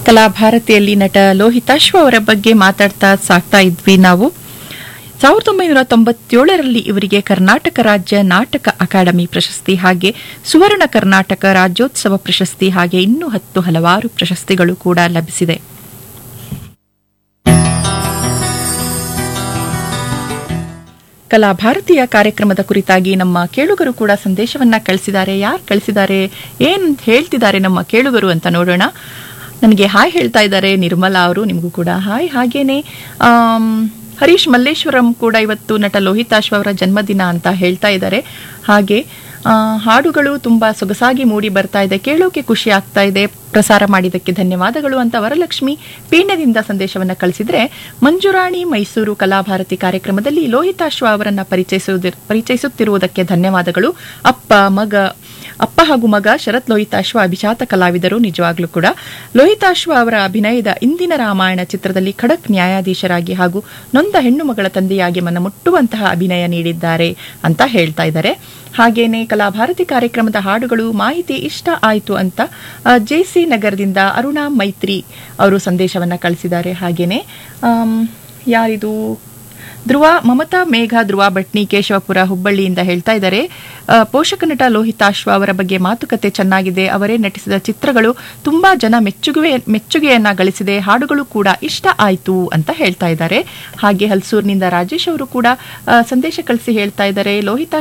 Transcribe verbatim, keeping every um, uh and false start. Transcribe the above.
ಕಲಾಭಾರತಿಯಲ್ಲಿ ನಟ ಲೋಹಿತಾಶ್ವ ಅವರ ಬಗ್ಗೆ ಮಾತಾಡ್ತಾ ಸಾಕ್ತಾ ಇದ್ವಿ ನಾವು. ಸಾವಿರದ ಒಂಬೈನೂರ ತೊಂಬತ್ತೇಳರಲ್ಲಿ ಇವರಿಗೆ ಕರ್ನಾಟಕ ರಾಜ್ಯ ನಾಟಕ ಅಕಾಡೆಮಿ ಪ್ರಶಸ್ತಿ, ಹಾಗೆ ಸುವರ್ಣ ಕರ್ನಾಟಕ ರಾಜ್ಯೋತ್ಸವ ಪ್ರಶಸ್ತಿ, ಹಾಗೆ ಇನ್ನೂ ಹತ್ತು ಹಲವಾರು ಪ್ರಶಸ್ತಿಗಳು ಕೂಡ ಲಭಿಸಿದೆ. ಕಲಾಭಾರತೀಯ ಕಾರ್ಯಕ್ರಮದ ಕುರಿತಾಗಿ ನಮ್ಮ ಕೇಳುಗರು ಕೂಡ ಸಂದೇಶವನ್ನ ಕಳಿಸಿದ್ದಾರೆ. ಯಾರು ಕಳಿಸಿದ್ದಾರೆ, ಏನ್ ಹೇಳ್ತಿದ್ದಾರೆ ನಮ್ಮ ಕೇಳುಗರು ಅಂತ ನೋಡೋಣ. ನನಗೆ ಹಾಯ್ ಹೇಳ್ತಾ ಇದ್ದಾರೆ ನಿರ್ಮಲಾ ಅವರು, ನಿಮಗೂ ಕೂಡ ಹಾಯ್. ಹಾಗೇನೆ ಹರೀಶ್ ಮಲ್ಲೇಶ್ವರಂ ಕೂಡ ಇವತ್ತು ನಟ ಲೋಹಿತಾಶ್ವ ಅವರ ಜನ್ಮದಿನ ಅಂತ ಹೇಳ್ತಾ ಇದ್ದಾರೆ. ಹಾಗೆ ಹಾಡುಗಳು ತುಂಬಾ ಸೊಗಸಾಗಿ ಮೂಡಿ ಬರ್ತಾ ಇದೆ, ಕೇಳೋಕೆ ಖುಷಿ ಆಗ್ತಾ ಇದೆ, ಪ್ರಸಾರ ಮಾಡಿದ್ದಕ್ಕೆ ಧನ್ಯವಾದಗಳು ಅಂತ ವರಲಕ್ಷ್ಮಿ ಪೀಣ್ಯದಿಂದ ಸಂದೇಶವನ್ನ ಕಳಿಸಿದ್ರೆ, ಮಂಜುರಾಣಿ ಮೈಸೂರು ಕಲಾಭಾರತಿ ಕಾರ್ಯಕ್ರಮದಲ್ಲಿ ಲೋಹಿತಾಶ್ವ ಅವರನ್ನ ಪರಿಚಯಿಸುವುದ ಪರಿಚಯಿಸುತ್ತಿರುವುದಕ್ಕೆ ಧನ್ಯವಾದಗಳು. ಅಪ್ಪ ಮಗ ಅಪ್ಪ ಹಾಗೂ ಮಗ ಶರತ್ ಲೋಹಿತಾಶ್ವ ಅಭಿಜಾತ ಕಲಾವಿದರು. ನಿಜವಾಗ್ಲೂ ಕೂಡ ಲೋಹಿತಾಶ್ವ ಅವರ ಅಭಿನಯದ ಇಂದಿನ ರಾಮಾಯಣ ಚಿತ್ರದಲ್ಲಿ ಖಡಕ್ ನ್ಯಾಯಾಧೀಶರಾಗಿ ಹಾಗೂ ನೊಂದ ಹೆಣ್ಣು ಮಗಳ ತಂದೆಯಾಗಿ ಮನಮುಟ್ಟುವಂತಹ ಅಭಿನಯ ನೀಡಿದ್ದಾರೆ ಅಂತ ಹೇಳ್ತಾ ಇದ್ದಾರೆ. ಹಾಗೇನೆ ಕಲಾಭಾರತಿ ಕಾರ್ಯಕ್ರಮದ ಹಾಡುಗಳು ಮಾಹಿತಿ ಇಷ್ಟ ಆಯಿತು ಅಂತ ಜೆಸಿ ನಗರದಿಂದ ಅರುಣಾ ಮೈತ್ರಿ ಅವರು ಸಂದೇಶವನ್ನ ಕಳಿಸಿದ್ದಾರೆ. ಹಾಗೇನೆ ಯಾರಿದು ಧ್ರುವ ಮಮತಾ ಮೇಘ ಧ್ರುವ ಭಟ್ನಿ ಕೇಶವಪುರ ಹುಬ್ಬಳ್ಳಿಯಿಂದ ಹೇಳ್ತಾ ಇದ್ದಾರೆ, ಪೋಷಕ ನಟ ಲೋಹಿತಾಶ್ವ ಅವರ ಬಗ್ಗೆ ಮಾತುಕತೆ ಚೆನ್ನಾಗಿದೆ, ಅವರೇ ನಟಿಸಿದ ಚಿತ್ರಗಳು ತುಂಬಾ ಜನ ಮೆಚ್ಚುಗೆ ಮೆಚ್ಚುಗೆಯನ್ನ ಗಳಿಸಿದೆ, ಹಾಡುಗಳು ಕೂಡ ಇಷ್ಟ ಆಯಿತು ಅಂತ ಹೇಳ್ತಾ ಇದ್ದಾರೆ. ಹಾಗೆ ಹಲ್ಸೂರಿನಿಂದ ರಾಜೇಶ್ ಅವರು ಕೂಡ ಸಂದೇಶ ಕಳಿಸಿ ಹೇಳ್ತಾ ಇದ್ದಾರೆ, ಲೋಹಿತಾಶ್ವ